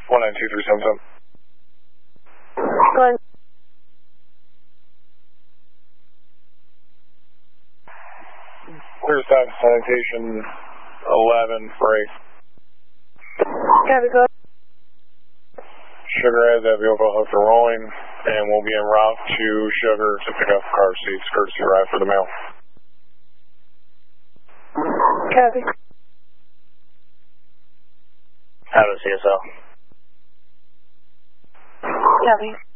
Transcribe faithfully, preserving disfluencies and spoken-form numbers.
one nine two three seven seven. Go ahead. Clear staff sanitation eleven for eight. Copy, go ahead. Sugar has that vehicle hooked and rolling, and we'll be en route to Sugar to pick up car seats, courtesy ride for the mail. Copy. Out of C S L. Copy.